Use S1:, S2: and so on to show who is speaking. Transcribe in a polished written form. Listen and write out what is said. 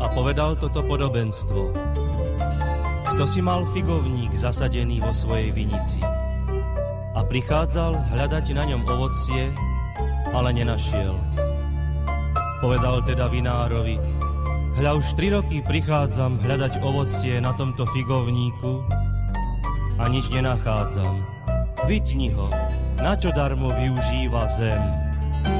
S1: a povedal toto podobenstvo. Kto si mal figovník zasadený vo svojej vinici a prichádzal hľadať na ňom ovocie, ale nenašiel. Povedal teda vinárovi: hľa, už 3 roky prichádzam hľadať ovocie na tomto figovníku a nič nenachádzam. Vytni ho, načo darmo využíva zem.